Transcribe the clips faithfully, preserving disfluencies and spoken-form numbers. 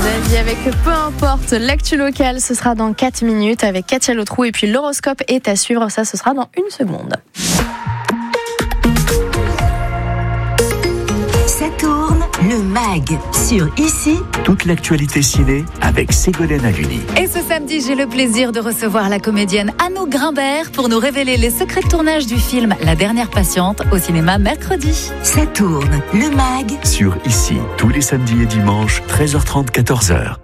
David avec peu importe l'actu locale, ce sera dans quatre minutes avec Katia Lotrou et puis l'horoscope est à suivre, ça ce sera dans une seconde. Ça tourne, le mag sur Ici. Toute l'actualité ciné avec Ségolène Haluni. Et ce samedi, j'ai le plaisir de recevoir la comédienne Anouk Grimbert pour nous révéler les secrets de tournage du film La Dernière Patiente au cinéma mercredi. Ça tourne, le mag Sur Ici, tous les samedis et dimanches, treize heures trente, quatorze heures.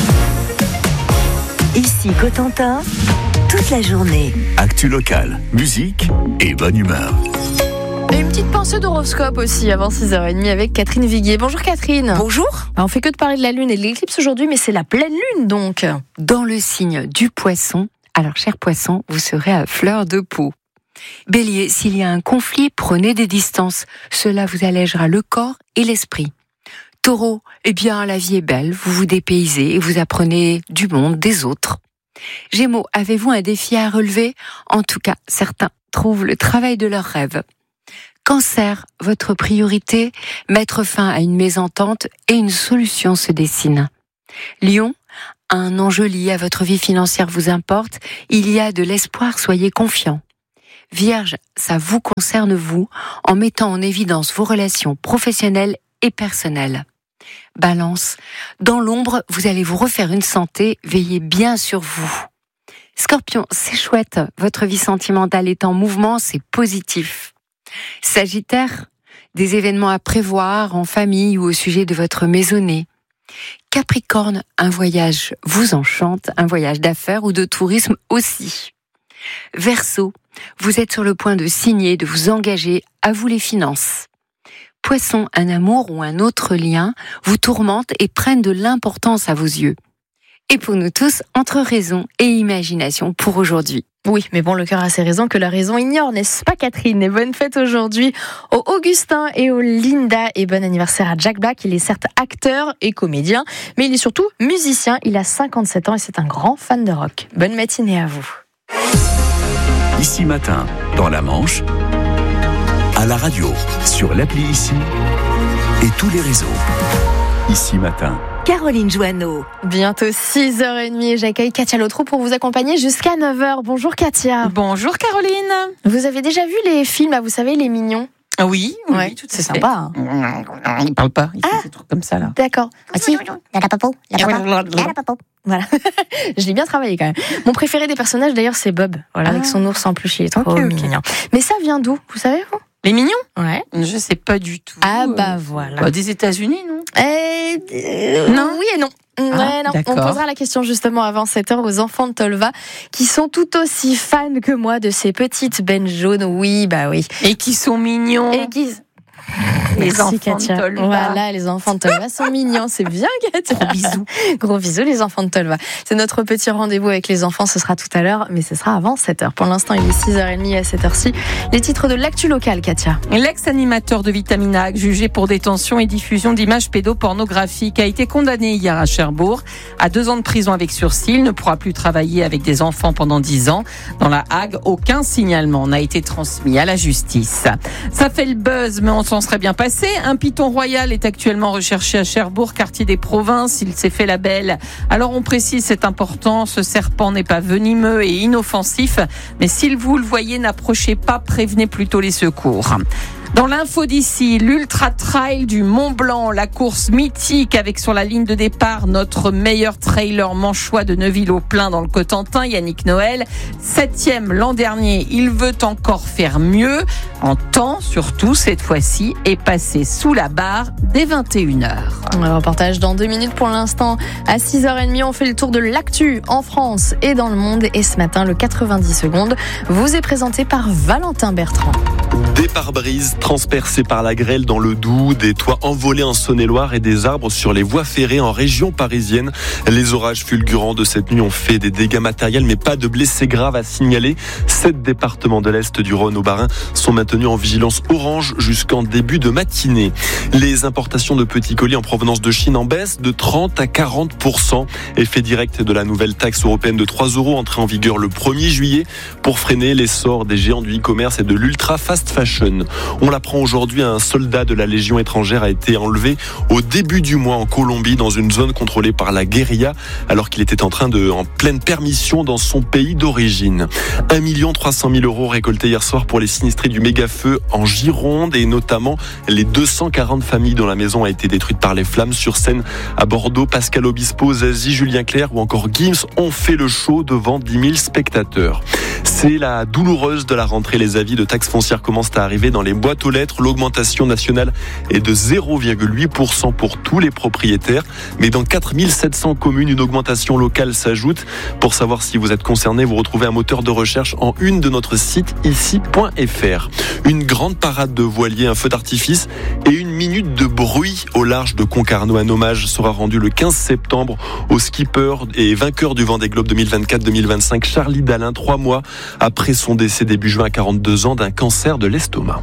Ici Cotentin, toute la journée. Actu locale, musique et bonne humeur. Et une petite pensée d'horoscope aussi avant six heures trente avec Catherine Viguier. Bonjour Catherine. Bonjour. Alors, on fait que de parler de la lune et de l'éclipse aujourd'hui, mais c'est la pleine lune donc. Dans le signe du poisson, alors cher poisson, vous serez à fleur de peau. Bélier, s'il y a un conflit, prenez des distances. Cela vous allègera le corps et l'esprit. Taureau, eh bien la vie est belle, vous vous dépaysez et vous apprenez du monde, des autres. Gémeaux, avez-vous un défi à relever ? En tout cas, certains trouvent le travail de leurs rêves. Cancer, votre priorité, mettre fin à une mésentente et une solution se dessine. Lion, un enjeu lié à votre vie financière vous importe, il y a de l'espoir, soyez confiant. Vierge, ça vous concerne vous, en mettant en évidence vos relations professionnelles et personnelles. Balance, dans l'ombre, vous allez vous refaire une santé, veillez bien sur vous. Scorpion, c'est chouette, votre vie sentimentale est en mouvement, c'est positif. Sagittaire, des événements à prévoir en famille ou au sujet de votre maisonnée. Capricorne, un voyage vous enchante, un voyage d'affaires ou de tourisme aussi. Verseau, vous êtes sur le point de signer, de vous engager, à vous les finances. Poisson, un amour ou un autre lien vous tourmente et prennent de l'importance à vos yeux. Et pour nous tous, entre raison et imagination pour aujourd'hui. Oui, mais bon, le cœur a ses raisons que la raison ignore, n'est-ce pas Catherine ? Et bonne fête aujourd'hui aux Augustin et aux Linda et bon anniversaire à Jack Black. Il est certes acteur et comédien, mais il est surtout musicien. Il a cinquante-sept ans et c'est un grand fan de rock. Bonne matinée à vous. Ici matin, dans la Manche, à la radio, sur l'appli Ici et tous les réseaux. Ici matin. Caroline Joanneau. Bientôt six heures trente et j'accueille Katia Lotrou pour vous accompagner jusqu'à neuf heures. Bonjour Katia. Bonjour Caroline. Vous avez déjà vu les films, là, vous savez, les mignons ? Ah oui, oui, ouais, tout c'est sympa. Hein. Il parle pas, il fait ah, des trucs comme ça là. D'accord. Ah si, la papo, la papa, la papo. Voilà. Je l'ai bien travaillé quand même. Mon préféré des personnages d'ailleurs c'est Bob, voilà, ah. avec son ours en peluche, il est trop okay, mignon. Okay. Mais ça vient d'où, vous savez vous ? Les mignons ? Ouais. Je sais pas du tout. Ah bah voilà. Bah, des États-Unis, non ? Eh, euh, Non, oui et non. Ah, ouais, non. On posera la question justement avant sept heures aux enfants de Tolva qui sont tout aussi fans que moi de ces petites bennes jaunes. Oui, bah oui. Et qui sont mignons. Et qui... Les Merci, enfants Katia. de Tolva. Voilà, les enfants de Tolva sont mignons, c'est bien Katia. Gros bisous. Gros bisous les enfants de Tolva. C'est notre petit rendez-vous avec les enfants, ce sera tout à l'heure, mais ce sera avant sept heures. Pour l'instant, il est six heures trente à cette heure-ci. Les titres de l'actu locale, Katia. L'ex-animateur de Vitamina, jugé pour détention et diffusion d'images pédopornographiques, a été condamné hier à Cherbourg à deux ans de prison avec sursis. Il ne pourra plus travailler avec des enfants pendant dix ans. Dans la Hague, aucun signalement n'a été transmis à la justice. Ça fait le buzz, mais on s'en serait bien passé. Un python royal est actuellement recherché à Cherbourg, quartier des Provinces. Il s'est fait la belle. Alors on précise, c'est important, ce serpent n'est pas venimeux et inoffensif. Mais si vous le voyez, n'approchez pas, prévenez plutôt les secours. Dans l'info d'ici, l'Ultra Trail du Mont Blanc, la course mythique avec sur la ligne de départ notre meilleur trailer manchois de Neuville-au-Plain dans le Cotentin, Yannick Noël. Septième l'an dernier, il veut encore faire mieux. En temps, surtout cette fois-ci, et passer sous la barre dès vingt et une heures. Un reportage dans deux minutes pour l'instant. À six heures trente, on fait le tour de l'actu en France et dans le monde. Et ce matin, le quatre-vingt-dix secondes vous est présenté par Valentin Bertrand. Des pare-brises transpercés par la grêle dans le Doubs, des toits envolés en Saône-et-Loire et des arbres sur les voies ferrées en région parisienne. Les orages fulgurants de cette nuit ont fait des dégâts matériels, mais pas de blessés graves à signaler. Sept départements de l'Est du Rhône au Bas-Rhin sont maintenus en vigilance orange jusqu'en début de matinée. Les importations de petits colis en provenance de Chine en baisse de trente à quarante pour cent. Effet direct de la nouvelle taxe européenne de trois euros entrée en vigueur le premier juillet pour freiner l'essor des géants du e-commerce et de l'ultra fast fast fashion. On l'apprend aujourd'hui, un soldat de la Légion étrangère a été enlevé au début du mois en Colombie dans une zone contrôlée par la guérilla alors qu'il était en train de, en pleine permission dans son pays d'origine. un million trois cent mille euros récoltés hier soir pour les sinistrés du méga-feu en Gironde et notamment les deux cent quarante familles dont la maison a été détruite par les flammes. Sur scène à Bordeaux, Pascal Obispo, Zazie, Julien Clerc ou encore Gims ont fait le show devant dix mille spectateurs. C'est la douloureuse de la rentrée. Les avis de taxes foncières commencent à arriver dans les boîtes aux lettres. L'augmentation nationale est de zéro virgule huit pour cent pour tous les propriétaires. Mais dans quatre mille sept cents communes, une augmentation locale s'ajoute. Pour savoir si vous êtes concerné, vous retrouvez un moteur de recherche en une de notre site ici point f r. Une grande parade de voiliers, un feu d'artifice et une minute de bruit au large de Concarneau. Un hommage sera rendu le quinze septembre au skipper et vainqueur du Vendée Globe deux mille vingt-quatre deux mille vingt-cinq, Charlie Dalin, trois mois après son décès début juin à quarante-deux ans d'un cancer de l'estomac.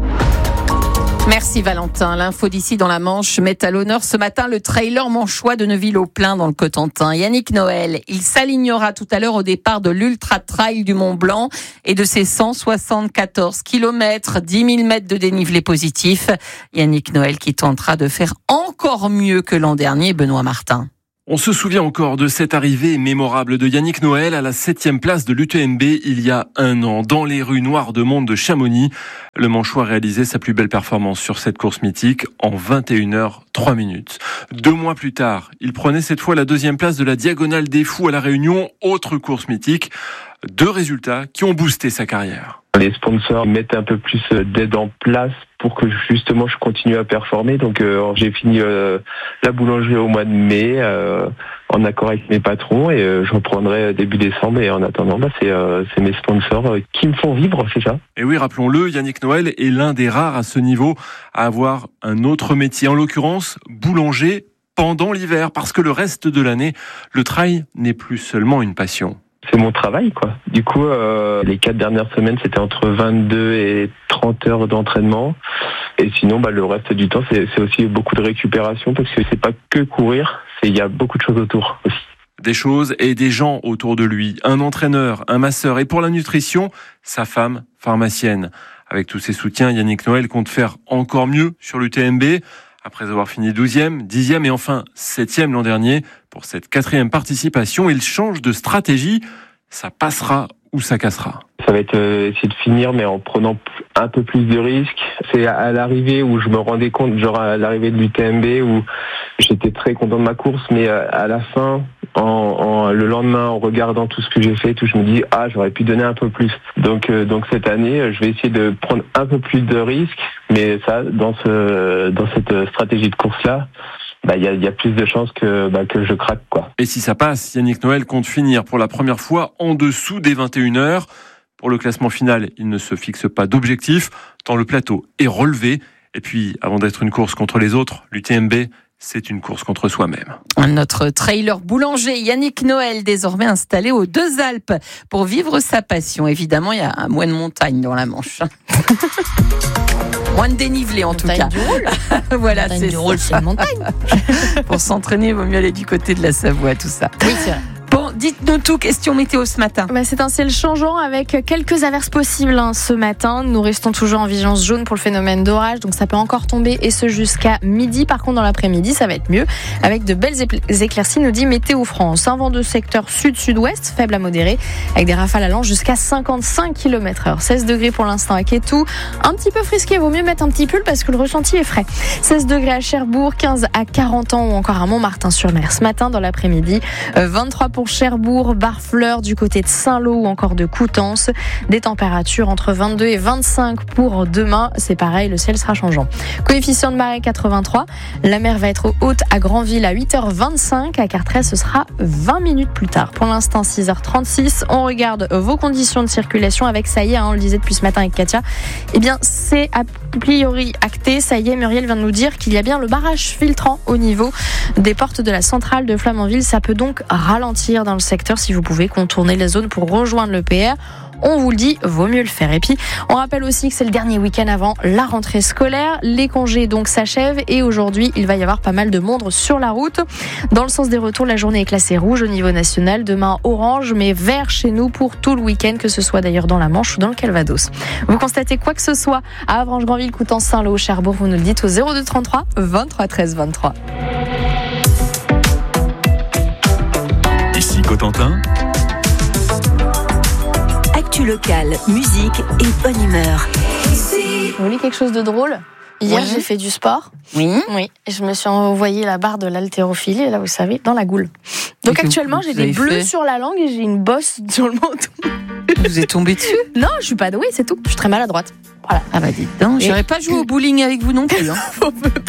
Merci Valentin. L'info d'ici dans la Manche met à l'honneur ce matin le trailer manchois de Neuville-au-Plain dans le Cotentin. Yannick Noël, il s'alignera tout à l'heure au départ de l'Ultra Trail du Mont Blanc et de ses cent soixante-quatorze kilomètres, dix mille mètres de dénivelé positif. Yannick Noël qui tentera de faire encore mieux que l'an dernier, Benoît Martin. On se souvient encore de cette arrivée mémorable de Yannick Noël à la septième place de l'U T M B il y a un an, dans les rues noires de monde de Chamonix. Le Manchois réalisait sa plus belle performance sur cette course mythique en vingt et une heures trois minutes. Deux mois plus tard, il prenait cette fois la deuxième place de la Diagonale des Fous à La Réunion, autre course mythique. Deux résultats qui ont boosté sa carrière. Les sponsors mettent un peu plus d'aide en place pour que justement je continue à performer. Donc euh, j'ai fini euh, la boulangerie au mois de mai euh, en accord avec mes patrons et euh, je reprendrai début décembre. Et en attendant, bah, c'est, euh, c'est mes sponsors euh, qui me font vivre, c'est ça. Et oui, rappelons-le, Yannick Noël est l'un des rares à ce niveau à avoir un autre métier, en l'occurrence boulanger pendant l'hiver, parce que le reste de l'année, le trail n'est plus seulement une passion. C'est mon travail, quoi. Du coup, euh, les quatre dernières semaines, c'était entre vingt-deux et trente heures d'entraînement. Et sinon, bah, le reste du temps, c'est, c'est aussi beaucoup de récupération parce que c'est pas que courir, c'est, il y a beaucoup de choses autour aussi. Des choses et des gens autour de lui. Un entraîneur, un masseur et pour la nutrition, sa femme, pharmacienne. Avec tous ses soutiens, Yannick Noël compte faire encore mieux sur l'U T M B. Après avoir fini douzième, dixième et enfin septième l'an dernier, pour cette quatrième participation, il change de stratégie. Ça passera ou ça cassera. Ça va être euh, essayer de finir, mais en prenant un peu plus de risques. C'est à l'arrivée où je me rendais compte, genre à l'arrivée de l'U T M B, où j'étais très content de ma course, mais à la fin, en, en le lendemain, en regardant tout ce que j'ai fait, tout, je me dis ah j'aurais pu donner un peu plus. Donc euh, donc cette année, je vais essayer de prendre un peu plus de risques, mais ça dans ce dans cette stratégie de course là. Bah, il y a, y a plus de chances que, bah, que je craque, quoi. Et si ça passe, Yannick Noël compte finir pour la première fois en dessous des vingt et une heures. Pour le classement final, il ne se fixe pas d'objectif, tant le plateau est relevé. Et puis, avant d'être une course contre les autres, l'U T M B, c'est une course contre soi-même. Notre trailer boulanger Yannick Noël, désormais installé aux Deux Alpes pour vivre sa passion. Évidemment, il y a moins de montagne dans la Manche. Moins de dénivelé en montagne tout cas. Du rôle. Voilà, montagne c'est du rôle, c'est la montagne. Pour s'entraîner, il vaut mieux aller du côté de la Savoie, tout ça. Oui, c'est vrai. Bon, dites-nous tout, question météo ce matin. Bah, c'est un ciel changeant avec quelques averses possibles hein, ce matin. Nous restons toujours en vigilance jaune pour le phénomène d'orage, donc ça peut encore tomber et ce jusqu'à midi. Par contre, dans l'après-midi, ça va être mieux avec de belles éclaircies, nous dit Météo France. Un vent de secteur sud-sud-ouest, faible à modéré, avec des rafales allant jusqu'à cinquante-cinq kilomètres heure. seize degrés pour l'instant à Kétou. Un petit peu frisqué, vaut mieux mettre un petit pull parce que le ressenti est frais. seize degrés à Cherbourg, quinze à Carentan ou encore à Montmartin-sur-Mer. Ce matin, dans l'après-midi, vingt-trois pour Cherbourg, Barfleur du côté de Saint-Lô ou encore de Coutances. Des températures entre vingt-deux et vingt-cinq pour demain. C'est pareil, le ciel sera changeant. Coefficient de marée quatre-vingt-trois. La mer va être haute à Granville à huit heures vingt-cinq. À Cartrès, ce sera vingt minutes plus tard. Pour l'instant, six heures trente-six. On regarde vos conditions de circulation avec, ça y est, hein, on le disait depuis ce matin avec Katia. Eh bien, c'est a priori acté. Ça y est, Muriel vient de nous dire qu'il y a bien le barrage filtrant au niveau des portes de la centrale de Flamanville. Ça peut donc ralentir dans le secteur si vous pouvez contourner la zone pour rejoindre le P R. on vous le dit, vaut mieux le faire. Et puis, on rappelle aussi que c'est le dernier week-end avant la rentrée scolaire. Les congés donc s'achèvent et aujourd'hui, il va y avoir pas mal de monde sur la route. Dans le sens des retours, la journée est classée rouge au niveau national. Demain, orange, mais vert chez nous pour tout le week-end, que ce soit d'ailleurs dans la Manche ou dans le Calvados. Vous constatez quoi que ce soit à Avranches, Granville, Coutances, Saint-Lô, Cherbourg, vous nous le dites au zéro deux trente-trois vingt-trois treize vingt-trois. Ici Cotentin. Actu locale, musique et bonne humeur. Vous voulez quelque chose de drôle ? Hier, Oui. j'ai fait du sport. Oui. Oui. Et je me suis envoyé la barre de l'haltérophilie, là, vous savez, dans la goule. Donc Et actuellement, que j'ai vous des avez bleus fait sur la langue et j'ai une bosse sur le menton. Vous êtes tombé dessus? Non, je suis pas douée, c'est tout. Je suis très maladroite. Voilà. Ah bah dites donc, Et- j'aurais pas joué au bowling avec vous non plus. Hein.